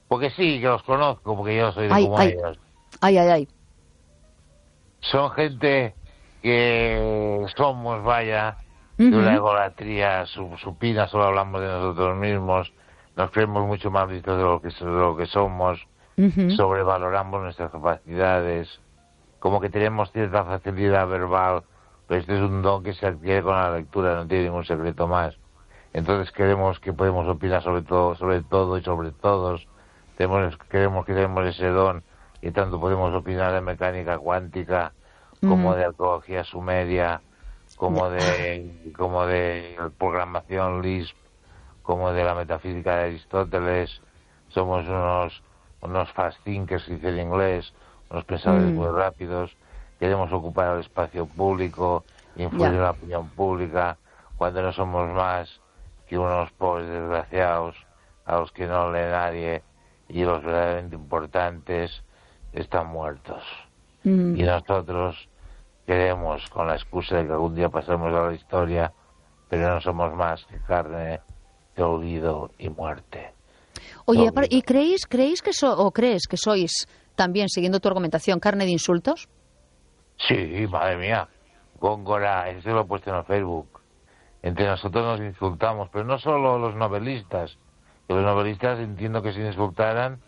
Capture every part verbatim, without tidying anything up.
Porque sí, que los conozco, porque yo soy de Ay, como ay, ellos. ay, ay, ay. Son gente que somos, vaya, de una Ujú, egolatría su- supina, solo hablamos de nosotros mismos, nos creemos mucho más listos de lo que, de lo que somos, ujú. sobrevaloramos nuestras capacidades, como que tenemos cierta facilidad verbal, pero este es un don que se adquiere con la lectura, no tiene ningún secreto más. Entonces creemos que podemos opinar sobre todo, sobre todo y sobre todos. Tenemos, creemos que tenemos ese don y tanto podemos opinar de mecánica cuántica como Mm, de arqueología sumeria, ya. como de como de programación Lisp, como de la metafísica de Aristóteles. Somos unos unos fast thinkers, que dice en inglés, unos pensadores Mm, muy rápidos. Queremos ocupar el espacio público, influir ya. en la opinión pública, cuando no somos más que unos pobres desgraciados a los que no lee nadie, y los verdaderamente importantes están muertos. Mm. Y nosotros queremos, con la excusa de que algún día pasaremos a la historia, pero no somos más que carne de olvido y muerte. De Oye, apar- ¿y olvido. creéis, creéis que so- o crees que sois también, siguiendo tu argumentación, carne de insultos? Sí, madre mía. Góngora, eso lo he puesto en el Facebook. Entre nosotros nos insultamos, pero no solo los novelistas. Que los novelistas entiendo que se insultaran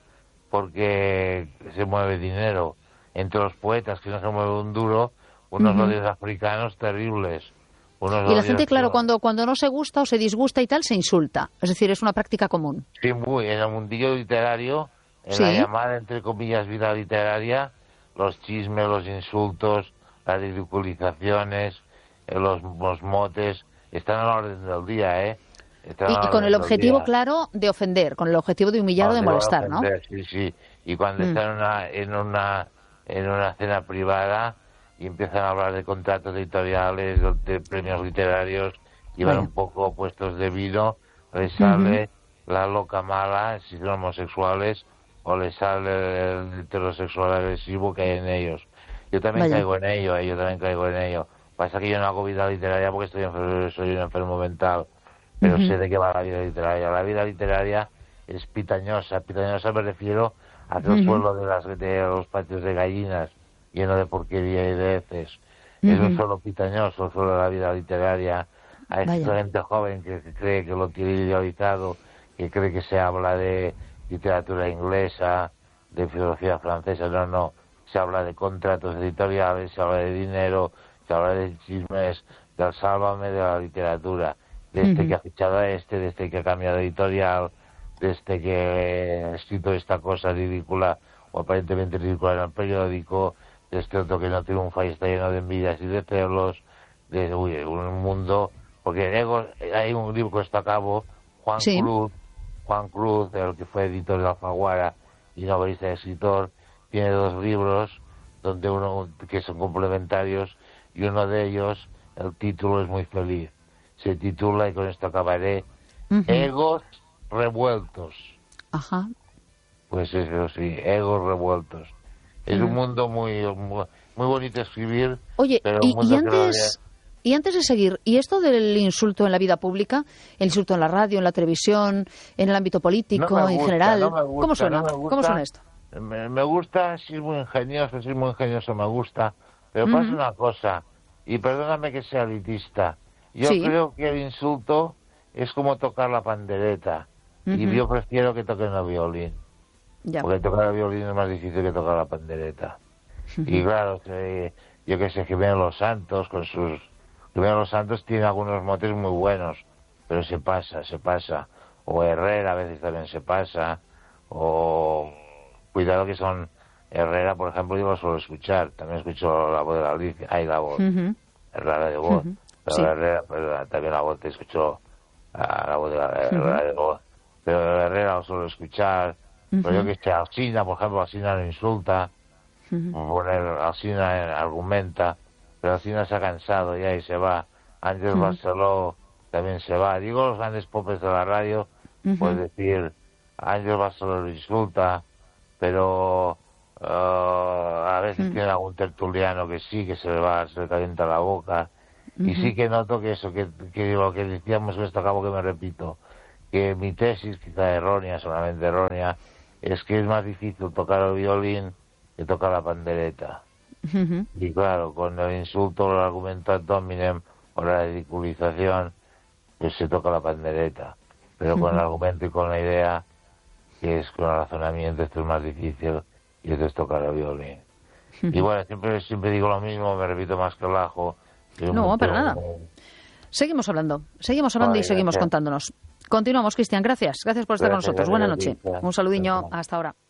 porque se mueve dinero. Entre los poetas, que no se mueve un duro, unos Ujú. odios africanos terribles. Unos Y la gente, odios que... claro, cuando, cuando no se gusta o se disgusta y tal, se insulta. Es decir, es una práctica común. Sí, muy, en el mundillo literario, en la Sí. llamada, entre comillas, vida literaria, los chismes, los insultos, las ridiculizaciones, eh, los, los motes, están a la orden del día, ¿eh? Están Y, a y la con el orden del objetivo, día. claro, de ofender, con el objetivo de humillar o de Cuando te van a molestar, ¿no? ofender, sí, sí. Y cuando Mm, están en una, en una, en una cena privada y empiezan a hablar de contratos editoriales, de, de premios literarios, y van vaya. un poco puestos de vino, les Ujú, sale la loca mala, si son homosexuales, o les sale el heterosexual agresivo que hay en ellos. Yo también vaya. caigo en ello, eh, yo también caigo en ello. Pasa que yo no hago vida literaria porque estoy enfermo, soy un enfermo mental, pero Ujú, sé de qué va la vida literaria. La vida literaria es pitañosa. Pitañosa me refiero a que el ujú, suelo de, las, de los patios de gallinas, lleno de porquería y de heces, es un ujú. suelo pitañoso, el suelo de la vida literaria. Hay Vaya. gente joven que, que cree que lo tiene idealizado, que cree que se habla de literatura inglesa, de filosofía francesa. No, no. Se habla de contratos editoriales, se habla de dinero, se habla de chismes, del sálvame de la literatura, de este que Ujú, ha fichado a este, de este que ha cambiado de editorial, de este que ha escrito esta cosa ridícula o aparentemente ridícula en el periódico, de este otro que no triunfa y está lleno de envidias y de celos, de uy, un mundo, porque en Ego hay un libro que está a cabo, Juan sí. Cruz, Juan Cruz, el que fue editor de Alfaguara y novelista y escritor, tiene dos libros donde uno que son complementarios, y uno de ellos, el título es muy feliz. Se titula, y con esto acabaré, Ujú, Egos revueltos. ajá. Pues eso sí, egos revueltos. Es un Ujú. mundo muy, muy, muy bonito escribir, Oye, pero un y, y mundo que lo lee. antes, y antes de seguir, ¿y esto del insulto en la vida pública? El insulto en la radio, en la televisión, en el ámbito No me político, en gusta, no general. me ¿Cómo gusta, no suena? me ¿Cómo suena gusta. esto? Me, me gusta, si es muy ingenioso, si es muy ingenioso me gusta. Pero pasa Ujú, una cosa, y perdóname que sea elitista. Yo sí. creo que el insulto es como tocar la pandereta. Y Ujú, yo prefiero que toquen el violín. ya. Porque tocar el violín es más difícil que tocar la pandereta. Y Ujú, claro, que, yo que sé, Jiménez Los Santos, con sus... Jiménez Los Santos tiene algunos motes muy buenos, pero se pasa, se pasa. O Herrera a veces también se pasa. O... Cuidado que son... Herrera, por ejemplo, yo lo suelo escuchar. También escucho la voz de la Alicia. Ay, la voz. ujú, Es rara de voz. ujú, Pero sí. Herrera, pero también la voz te escucho... ah, la voz de la Ujú, Herrera de voz. Pero Herrera lo suelo escuchar. Pero yo ujú, que sé, Alsina, por ejemplo, Alsina lo insulta. ujú, Poner Alsina argumenta, pero Alsina se ha cansado ya y se va. Ángel ujú, Barceló también se va. Digo los grandes popes de la radio, pues ujú, decir, Ángel Barceló lo insulta, pero eh, a veces ujú, tiene algún tertuliano que sí, que se le va, se le calienta la boca. Y ujú, sí que noto que eso, que, que lo que decíamos, esto acabo que me repito, que mi tesis, quizá errónea, solamente errónea, es que es más difícil tocar el violín que tocar la pandereta. Uh-huh. Y claro, con el insulto, el argumento ad hominem o la ridiculización, pues se toca la pandereta. Pero con el argumento y con la idea, que es con el razonamiento, esto es más difícil, y esto es tocar el violín. Uh-huh. Y bueno, siempre, siempre digo lo mismo, me repito más que el ajo. No, para nada. Seguimos hablando, seguimos hablando vale, y seguimos gracias. contándonos. Continuamos, Cristian, gracias. Gracias por estar gracias, con nosotros. Buenas noches. Un saludiño. Hasta ahora.